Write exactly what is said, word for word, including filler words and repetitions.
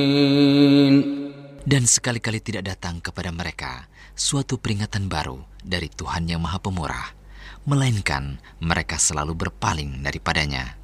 Dan sekali-kali tidak datang kepada mereka suatu peringatan baru dari Tuhan yang Maha Pemurah, melainkan mereka selalu berpaling daripadanya.